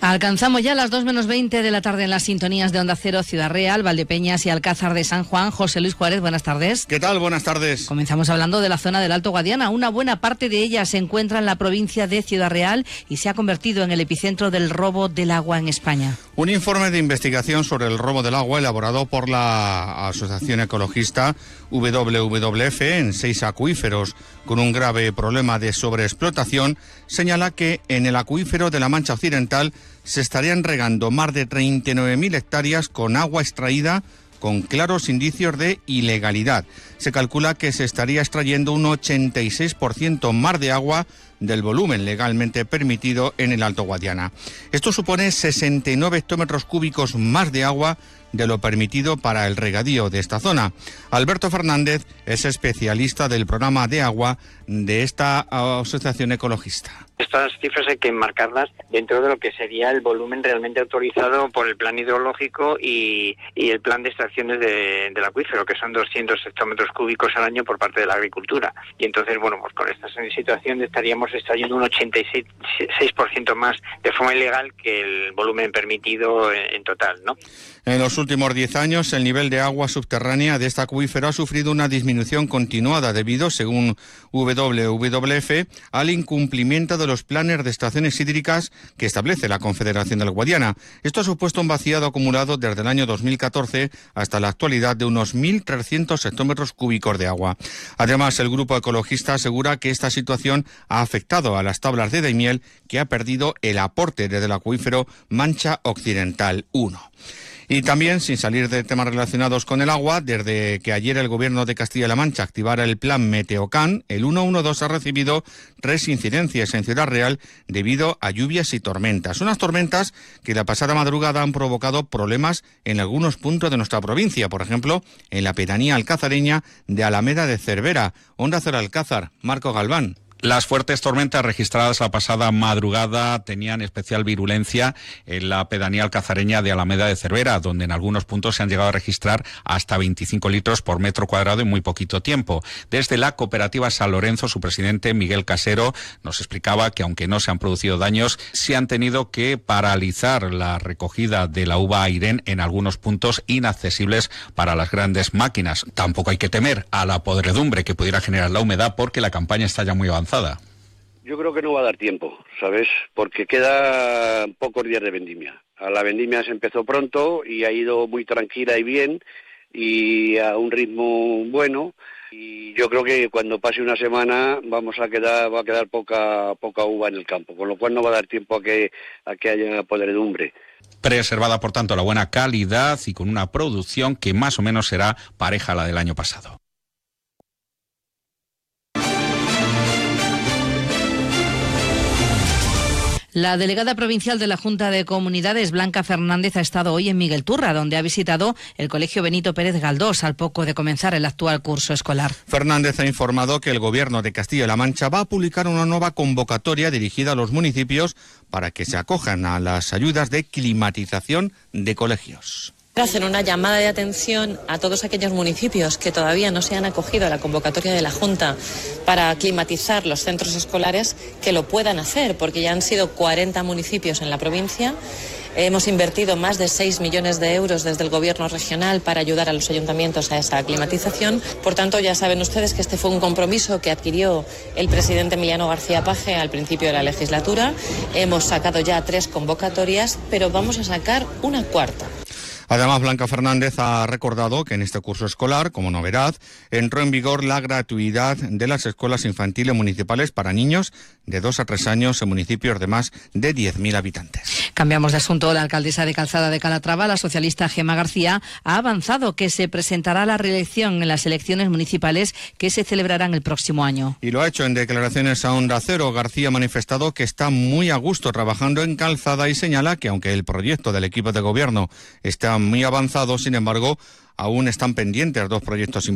Alcanzamos ya las 2 menos 20 de la tarde en las sintonías de Onda Cero, Ciudad Real, Valdepeñas y Alcázar de San Juan. José Luis Juárez, buenas tardes. ¿Qué tal? Buenas tardes. Comenzamos hablando de la zona del Alto Guadiana. Una buena parte de ella se encuentra en la provincia de Ciudad Real y se ha convertido en el epicentro del robo del agua en España. Un informe de investigación sobre el robo del agua elaborado por la Asociación Ecologista WWF en 6 acuíferos con un grave problema de sobreexplotación señala que en el acuífero de la Mancha Occidental se estarían regando más de 39.000 hectáreas con agua extraída con claros indicios de ilegalidad. Se calcula que se estaría extrayendo un 86% más de agua del volumen legalmente permitido en el Alto Guadiana. Esto supone 69 hectómetros cúbicos más de agua de lo permitido para el regadío de esta zona. Alberto Fernández es especialista del programa de agua de esta asociación ecologista. Estas cifras hay que enmarcarlas dentro de lo que sería el volumen realmente autorizado por el plan hidrológico y el plan de extracciones del acuífero, que son 200 hectómetros cúbicos al año por parte de la agricultura. Y entonces, bueno, pues con esta situación estaríamos extrayendo un 86% más de forma ilegal que el volumen permitido en total, ¿no? En los últimos 10 años, el nivel de agua subterránea de este acuífero ha sufrido una disminución continuada debido, según WWF, al incumplimiento de los planes de estaciones hídricas que establece la Confederación del Guadiana. Esto ha supuesto un vaciado acumulado desde el año 2014 hasta la actualidad de unos 1.300 hectómetros cúbicos de agua. Además, el grupo ecologista asegura que esta situación ha afectado a las tablas de Daimiel, que ha perdido el aporte desde el acuífero Mancha Occidental 1. Y también, sin salir de temas relacionados con el agua, desde que ayer el Gobierno de Castilla-La Mancha activara el plan Meteocan, el 112 ha recibido 3 incidencias en Ciudad Real debido a lluvias y tormentas. Unas tormentas que la pasada madrugada han provocado problemas en algunos puntos de nuestra provincia, por ejemplo, en la pedanía alcazareña de Alameda de Cervera. Onda Cero Alcázar, Marco Galván. Las fuertes tormentas registradas la pasada madrugada tenían especial virulencia en la pedanía alcazareña de Alameda de Cervera, donde en algunos puntos se han llegado a registrar hasta 25 litros por metro cuadrado en muy poquito tiempo. Desde la cooperativa San Lorenzo, su presidente Miguel Casero nos explicaba que aunque no se han producido daños, se han tenido que paralizar la recogida de la uva Airén en algunos puntos inaccesibles para las grandes máquinas. Tampoco hay que temer a la podredumbre que pudiera generar la humedad porque la campaña está ya muy avanzada. Yo creo que no va a dar tiempo, ¿sabes? Porque quedan pocos días de vendimia. A la vendimia se empezó pronto y ha ido muy tranquila y bien y a un ritmo bueno. Y yo creo que cuando pase una semana va a quedar poca uva en el campo, con lo cual no va a dar tiempo a que haya podredumbre. Preservada, por tanto, la buena calidad y con una producción que más o menos será pareja a la del año pasado. La delegada provincial de la Junta de Comunidades, Blanca Fernández, ha estado hoy en Miguel Turra, donde ha visitado el Colegio Benito Pérez Galdós al poco de comenzar el actual curso escolar. Fernández ha informado que el Gobierno de Castilla-La Mancha va a publicar una nueva convocatoria dirigida a los municipios para que se acojan a las ayudas de climatización de colegios. Hacer una llamada de atención a todos aquellos municipios que todavía no se han acogido a la convocatoria de la Junta para climatizar los centros escolares, que lo puedan hacer, porque ya han sido 40 municipios en la provincia. Hemos invertido más de 6 millones de euros desde el Gobierno regional para ayudar a los ayuntamientos a esa climatización. Por tanto, ya saben ustedes que este fue un compromiso que adquirió el presidente Emiliano García Paje al principio de la legislatura. Hemos sacado ya 3 convocatorias, pero vamos a sacar una cuarta. Además, Blanca Fernández ha recordado que en este curso escolar, como novedad, entró en vigor la gratuidad de las escuelas infantiles municipales para niños de 2 a 3 años en municipios de más de 10.000 habitantes. Cambiamos de asunto. La alcaldesa de Calzada de Calatrava, la socialista Gemma García, ha avanzado que se presentará a la reelección en las elecciones municipales que se celebrarán el próximo año. Y lo ha hecho en declaraciones a Onda Cero. García ha manifestado que está muy a gusto trabajando en Calzada y señala que aunque el proyecto del equipo de gobierno está muy avanzado, sin embargo, aún están pendientes 2 proyectos importantes.